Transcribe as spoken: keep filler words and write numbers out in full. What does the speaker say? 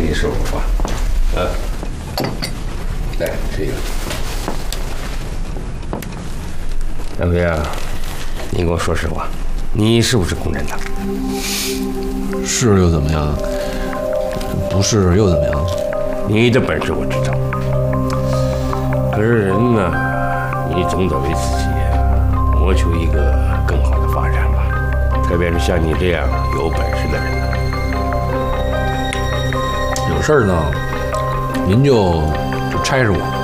你说说话。啊，来这个。杨飞啊，你跟我说实话，你是不是共产党？ 是又怎么样？不是又怎么样？ 你的本事我知道，可是人呢，你总得为自己谋求一个更好的发展吧，特别是像你这样有本事的人。 有事儿呢，您就就差事我。